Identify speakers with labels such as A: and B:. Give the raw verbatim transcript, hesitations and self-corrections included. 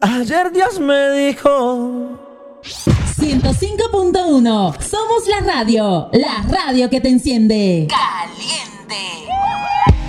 A: Ayer Dios me dijo.
B: ciento cinco punto uno. Somos la radio, la radio que te enciende.